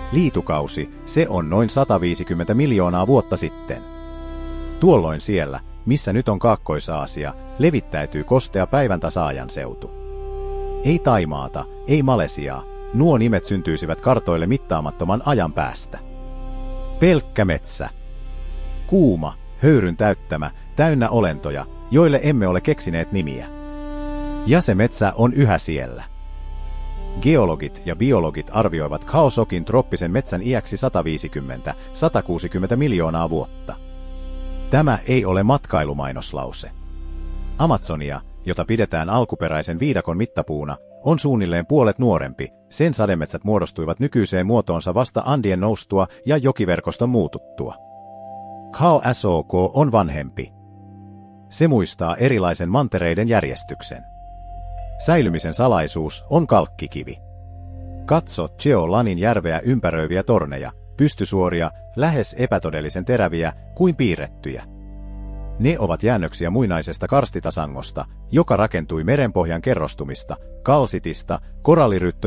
Liitukausi, se on noin 150 miljoonaa vuotta sitten. Tuolloin siellä, missä nyt on Kaakkois-Aasia, levittäytyy kostea päiväntasaajan seutu. Ei Taimaata, ei Malesiaa, nuo nimet syntyisivät kartoille mittaamattoman ajan päästä. Pelkkä metsä. Kuuma, höyryn täyttämä, täynnä olentoja, joille emme ole keksineet nimiä. Ja se metsä on yhä siellä. Geologit ja biologit arvioivat Khaosokin trooppisen metsän iäksi 150–160 miljoonaa vuotta. Tämä ei ole matkailumainoslause. Amazonia, jota pidetään alkuperäisen viidakon mittapuuna, on suunnilleen puolet nuorempi. Sen sademetsät muodostuivat nykyiseen muotoonsa vasta Andien noustua ja jokiverkoston muututtua. Khao-sok on vanhempi. Se muistaa erilaisen mantereiden järjestyksen. Säilymisen salaisuus on kalkkikivi. Katso Cheolanin järveä ympäröiviä torneja, pystysuoria, lähes epätodellisen teräviä kuin piirrettyjä. Ne ovat jäännöksiä muinaisesta karstitasangosta, joka rakentui merenpohjan kerrostumista, kalsitista, koralliryttöjen